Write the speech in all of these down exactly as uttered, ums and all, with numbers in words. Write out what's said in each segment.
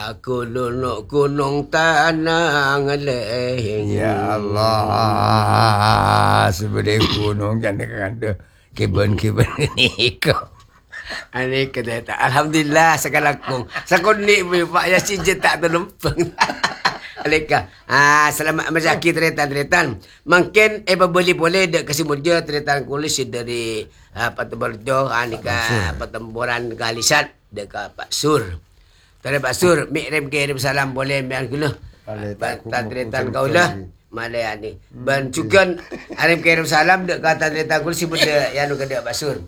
Aku lunuk gunung tanah ngeleh. Ya Allah, sebenarnya gunung kan ada keben-keben ni kau. Ani kata tak. Alhamdulillah sekarang kong. Sakon ni Pak Yasin je tak terlempeng. Alika. Ah, selamat mazaki tretan-tretan. Mungkin eh beli boleh dek kasih muda tretan kulis dari uh, Patemberjo anika Patemboran Galisat dek Pak Sur. Tadi Pak Sur, mik rem kirim salam boleh mian kula. Batan tretan kau lah. Malay ani. Ban juga rem kirim salam dek kata tretan kulis muda yang nu kada Pak Sur.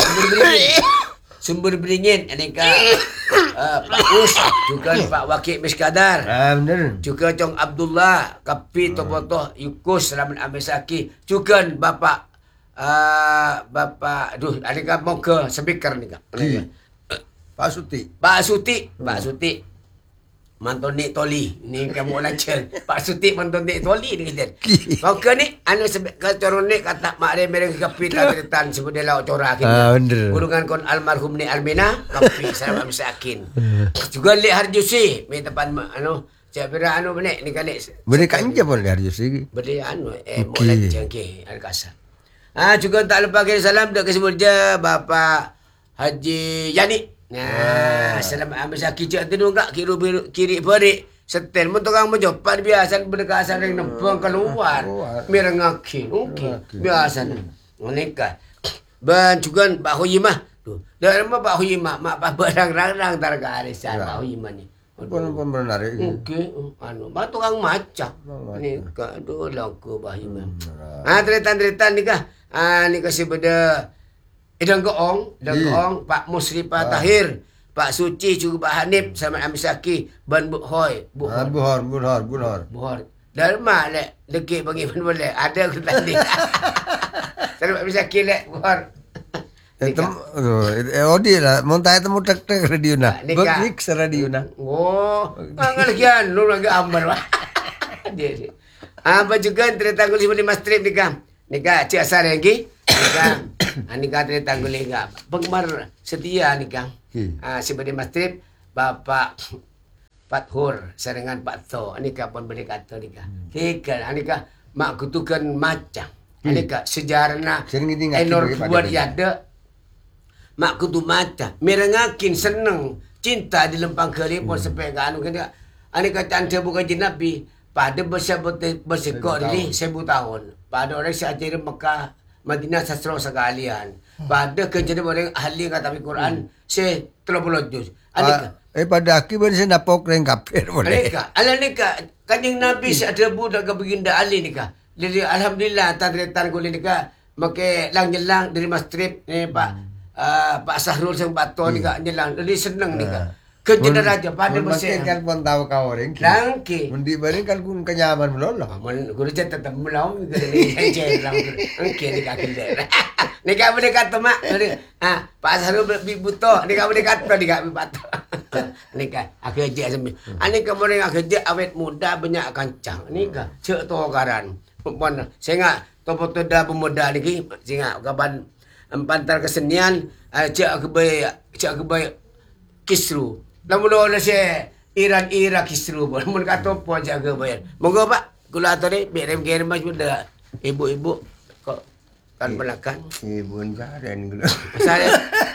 Sumber beringin anika uh, Pak Us juga Pak Wakil Miskadar. Ah benar. Juga Cong Abdullah, Kapi Topotoh Yukus Ramen Amesaki. Juga Bapak uh, Bapak aduh anika mau ke speaker nika. Pak Suti. Pak Suti, Pak Suti. Mantoni Toli. Ni kamu lancar. Pak Suti Mantoni Toli ni kita. Maka ni anu sebab coron ni kata mak dia mereka kapi taritan sebut dia lauk cora kita. Ah benar. Gulungan kon almarhum ni Almina kapi salam misakin. Juga li Harjusi, mi tepan anu cak pira anu benek ni kali. Beri kanja pun Harjusi. Beri anu eh molat jengke alkasa. Ah juga tak lupa kirim salam dak kesebut je Bapak Haji Yani. Nah, selamat amat sakit cak tu enggak kiri kiri beri setel mun tukang menjopan biasa berdekatan dengan nempang keluar. Mirengaki. Okey. Biasa. Menikah. Ban juga Pak Huyimah. Tu. Dah lama Pak Huyimah mak pak berang-rang targa arisan Pak Huyimah ni. Pun pun menarik. Okey. Anu, mak tukang macam. Nikah tu laku Pak Huyimah. Ah, tretan-tretan nikah. Ah, nikah si beda Idang Goong, Idang Goong, Pak Musrifah Tahir, Pak Suci juga Pak Hanif sama Amisaki, Ban Bukhoi, Buhor, Buhor, Buhor, Buhor. Buhor. Dharma lek deki bagi pun boleh. Ada aku tadi. Sama Amisaki lek Buhor. Itu eh odi lah, montai temu tek-tek radio na. Begik radio na. Oh, anggal kian, lu lagi amal wah. Dia dia. Apa juga cerita kulis di Mas Trip nikah. Nikah cik asar lagi. Nikah. Nikah cerita kulis nikah. Penggemar setia nikah. Ah sebagai Mas Trip Bapak Fathur sarengan Pak Tho. Nikah pun boleh kata nikah. Nikah nikah mak kutukan macam. Nikah sejarahna enor buat ada. Mak kutu macam. Merengakin senang cinta di lempang keripun sampai ke anu kena. Anika tanda bukan Nabi. Pada bersabut bersekok ini seribu tahun. Pada orang seajar Mekah, Madinah sastra sekalian. Pada kejadian orang ahli kata Al-Quran, se tiga puluh juz. Anika. Eh pada akibat saya napok reng kafir boleh. Anika. Ala nika. Kanjeng Nabi seajar budak ke baginda Ali nika. Jadi alhamdulillah tadretan kulit nika. Maka lang jelang dari Mas Trip ni Pak. Uh, Pak Sahrul sang Bato nika jelang. Jadi senang nika. Kejadian raja pada mesin kan pun tahu kau orang. Langki. Mundi bareng kan kun kenyaman melolo. Mun guru je tetap melau guru je lang. Angke ni kaki dia. Ni kau boleh kata mak. Ah, Pak Sahrul buto. Ni kau boleh kata ni kau bato. Ni kan aku je sambil. Ani kemarin aku je awet muda banyak kancang. Ni kan cek tu karan. Pun sehingga topo dah pemuda lagi sehingga kapan empantar kesenian cek aku baik cek aku baik kisru. Namun orang saya Iran-Iran kisru pun. Mun kata apa jaga bayar. Moga Pak. Kula tadi kirim-kirim macam dah. Ibu-ibu kok kan belakang. Ibu jaren. Saya